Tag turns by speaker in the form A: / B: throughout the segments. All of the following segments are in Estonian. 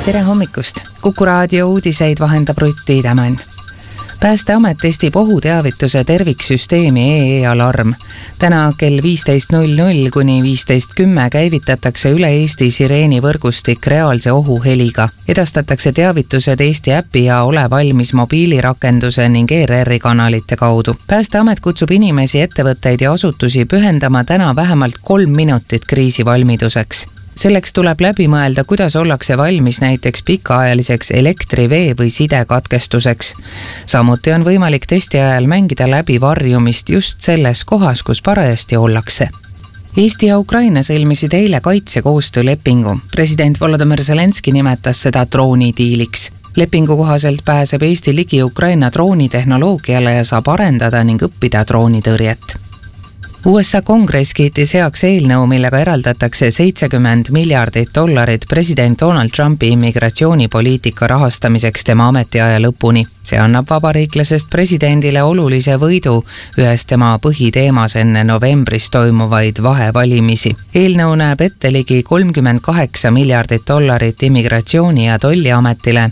A: Tere hommikust! Kuku raadio uudiseid vahendab Rutt Tiidemann. Päästeamet testib ohuteavituse terviksüsteemi EE-alarm. Täna kell 15.00 kuni 15.10 käivitatakse üle Eesti sireeni võrgustik reaalse ohuheliga. Edastatakse teavitused Eesti äpi ja Ole valmis mobiilirakenduse ning ERR-i kanalite kaudu. Päästeamet kutsub inimesi, ettevõtteid ja asutusi pühendama täna vähemalt 3 minutit kriisivalmiduseks. Selleks tuleb läbi mõelda, kuidas ollakse valmis näiteks pikaajaliseks elektri-, vee- või sidekatkestuseks. Samuti on võimalik testi ajal mängida läbi varjumist just selles kohas, kus parajasti ollakse. Eesti ja Ukraina sõlmisid eile kaitsekoostöölepingu. President Volodymyr Zelenski nimetas seda droonidiiliks. Lepingu kohaselt pääseb Eesti ligi Ukraina droonitehnoloogiale ja saab arendada ning õppida droonitõrjet. USA kongress kiitis heaks eelnõu, millega eraldatakse $70 miljardit president Donald Trumpi immigratsioonipoliitika rahastamiseks tema ametiaja lõpuni. See annab vabariiklasest presidendile olulise võidu ühes tema põhiteemas enne novembris toimuvaid vahevalimisi. Eelnõu näeb ette ligi $38 miljardit immigratsiooni- ja tolliametile,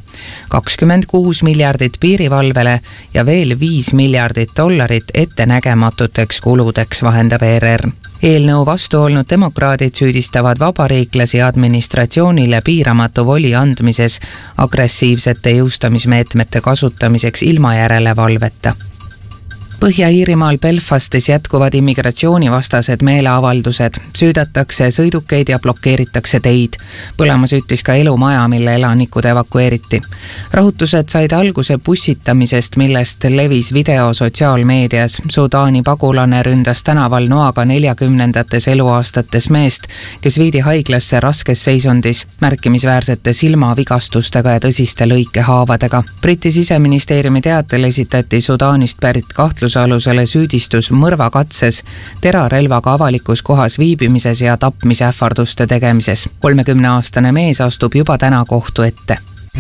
A: $26 miljardit piirivalvele ja veel $5 miljardit ettenägematuteks kuludeks vahendab ERR. Eelnõu vastu olnud demokraadid süüdistavad vabariiklasi administratsioonile piiramatu voli andmises agressiivsete jõustamismeetmete kasutamiseks ilma järelevalveta. Põhja-Iirimaal Belfastis jätkuvad immigratsioonivastased meeleavaldused, süüdatakse sõidukeid ja blokeeritakse teid. Põlema süütis ka elumaja, mille elanikud evakueeriti. Rahutused said alguse bussitamisest, millest levis video sotsiaalmeedias. Sudaani pagulane ründas tänaval noaga 40. eluaastates meest, kes viidi haiglasse raskes seisundis, märkimisväärsete silmavigastustega ja tõsiste lõikehaavadega. Briti siseministeeriumi teatel esitati Sudaanist pärit alusele süüdistus mõrvakatses, terarelvaga avalikus kohas viibimises ja tapmise ähvarduste tegemises. 30-aastane mees astub juba täna kohtu ette.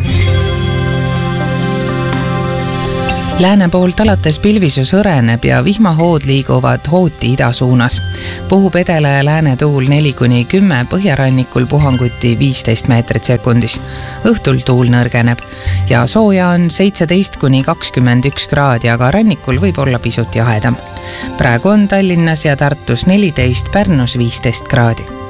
A: Lääne poolt alates pilvisus õreneb ja vihmahood liiguvad hooti ida suunas. Puhub edela ja lääne tuul 4-10, põhjarannikul puhanguti 15 meetrit sekundis. Õhtul tuul nõrgeneb ja sooja on 17-21 kraadi, aga rannikul võib olla pisut jahedam. Praegu on Tallinnas ja Tartus 14, Pärnus 15 kraadi.